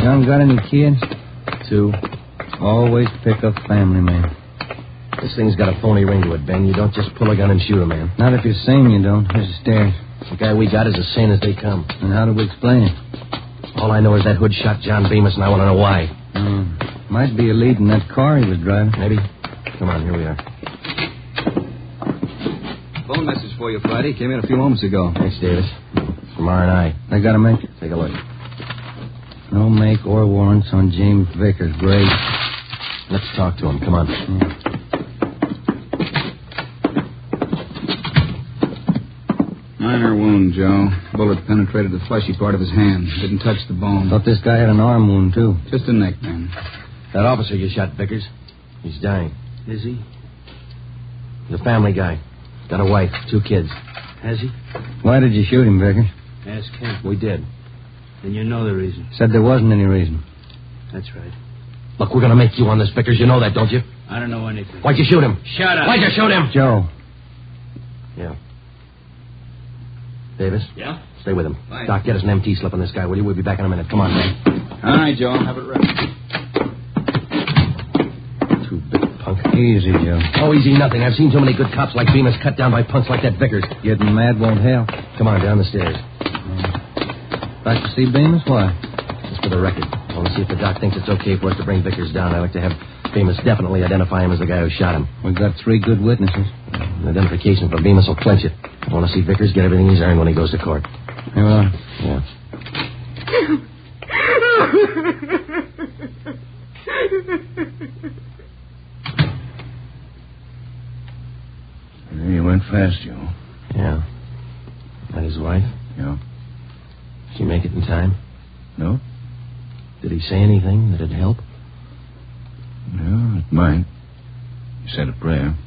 John got any kids? 2. Always pick a family man. This thing's got a phony ring to it, Ben. You don't just pull a gun and shoot a man. Not if you're sane, you don't. Here's the stairs. The guy we got is as sane as they come. And how do we explain it? All I know is that hood shot John Bemis, and I want to know why. Might be a lead in that car he was driving. Maybe. Come on, here we are. Phone message for you, Friday. Came in a few moments ago. Thanks, Davis. It's from R&I. I gotta make it. Take a look. No make or warrants on James Vickers' grave. Let's talk to him. Come on. Minor wound, Joe. Bullet penetrated the fleshy part of his hand. Didn't touch the bone. Thought this guy had an arm wound, too. Just a neck, man. That officer you shot, Vickers, he's dying. Is he? He's a family guy. Got a wife, 2 kids. Has he? Why did you shoot him, Vickers? Ask him. We did. Then you know the reason. Said there wasn't any reason. That's right. Look, we're going to make you on this, Vickers. You know that, don't you? I don't know anything. Why'd you shoot him? Shut up. Why'd you shoot him? Joe. Yeah. Davis? Yeah? Stay with him. Fine. Doc, get us an MT slip on this guy, will you? We'll be back in a minute. Come on, man. All right, Joe. I'll have it ready. Too big punk. Easy, Joe. Oh, easy nothing. I've seen too many good cops like Bemis cut down by punks like that Vickers. Getting mad won't help. Come on, down the stairs. Like to see Bemis? Why? Just for the record. I want to see if the doc thinks it's okay for us to bring Vickers down. I'd like to have Bemis definitely identify him as the guy who shot him. We've got 3 good witnesses. An identification from Bemis will clinch it. I want to see Vickers get everything he's earned when he goes to court. Here we are. Yeah. You went fast, Joe. Yeah. That his wife? Yeah. Did she make it in time? No? Did he say anything that'd help? No, it might. He said a prayer.